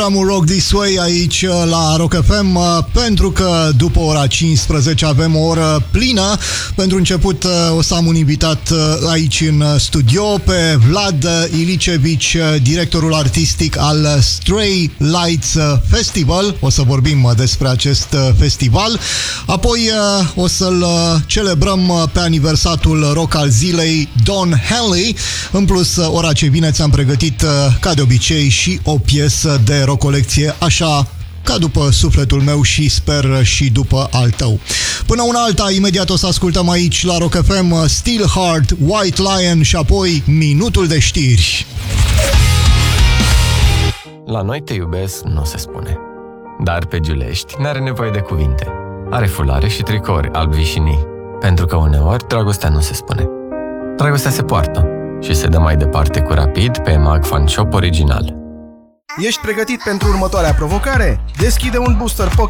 Programul Rock This Way aici la Rock FM, pentru că după ora 15 avem o oră plină. Pentru început o să am un invitat aici în studio pe Vlad Ilicevici, directorul artistic al Stray Lights Festival. O să vorbim despre acest festival. Apoi o să-l celebrăm pe aniversatul rock al zilei, Don Henley. În plus, ora ce vine ți-am pregătit, ca de obicei, și o piesă de rock colecție, așa ca după sufletul meu și sper și după al tău. Până una alta, imediat o să ascultăm aici la Rock FM Steelheart, White Lion și apoi Minutul de știri. La noi te iubesc nu se spune, dar pe Giulești n-are nevoie de cuvinte. Are fulare și tricouri alb vișinii, pentru că uneori dragostea nu se spune. Dragostea se poartă și se dă mai departe cu rapid pe Mag Fan Shop original. Ești pregătit pentru următoarea provocare? Deschide un booster Pokémon